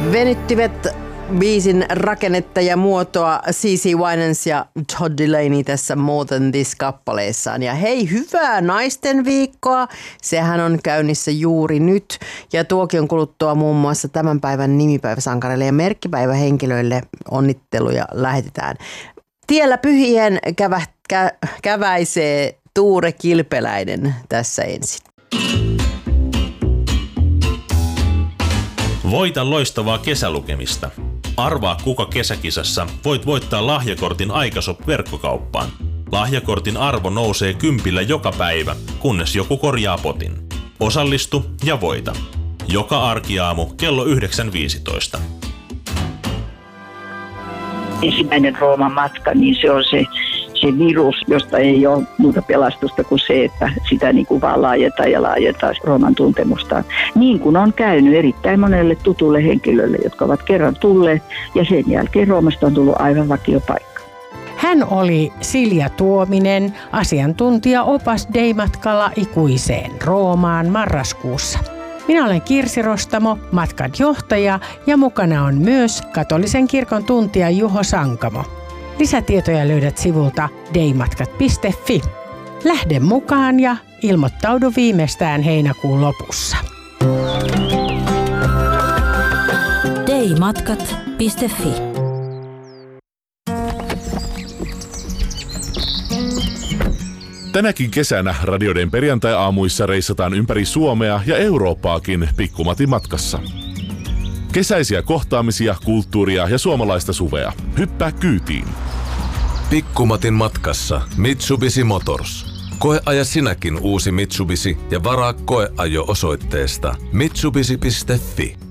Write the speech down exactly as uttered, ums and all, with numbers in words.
Venyttivät biisin rakennetta ja muotoa C C Winans ja Todd Dulaney tässä More Than This -kappaleessaan. Ja hei, hyvää naisten viikkoa. Sehän on käynnissä juuri nyt. Ja tuokin on kuluttua muun muassa tämän päivän nimipäiväsankareille ja merkkipäivähenkilöille onnitteluja lähetetään. Tiellä pyhien kävä, kä, käväisee Tuure Kilpeläinen tässä ensin. Voita loistavaa kesälukemista. Arvaa, kuka kesäkisassa voit voittaa lahjakortin Aikashop-verkkokauppaan. Lahjakortin arvo nousee kympillä joka päivä, kunnes joku korjaa potin. Osallistu ja voita. Joka arkiaamu kello yhdeksän viisitoista. Ensimmäinen Rooman matka, niin se on se, se virus, josta ei ole muuta pelastusta kuin se, että sitä niin kuin vaan laajentaa ja laajentaa Rooman tuntemustaan. Niin kuin on käynyt erittäin monelle tutulle henkilölle, jotka ovat kerran tulleet ja sen jälkeen Roomasta on tullut aivan vakiopaikka. Hän oli Silja Tuominen, asiantuntija-opas Deimatkalla ikuiseen Roomaan marraskuussa. Minä olen Kirsi Rostamo, matkan johtaja, ja mukana on myös katolisen kirkon tuntija Juho Sankamo. Lisätietoja löydät sivulta deimatkat piste fi. Lähde mukaan ja ilmoittaudu viimeistään heinäkuun lopussa. deimatkat piste fi. Tänäkin kesänä radioiden perjantai-aamuissa reissataan ympäri Suomea ja Eurooppaakin Pikkumatin matkassa. Kesäisiä kohtaamisia, kulttuuria ja suomalaista suvea. Hyppää kyytiin. Pikkumatin matkassa Mitsubishi Motors. Koeaja sinäkin uusi Mitsubishi ja varaa koeajo osoitteesta mitsubishi piste fi.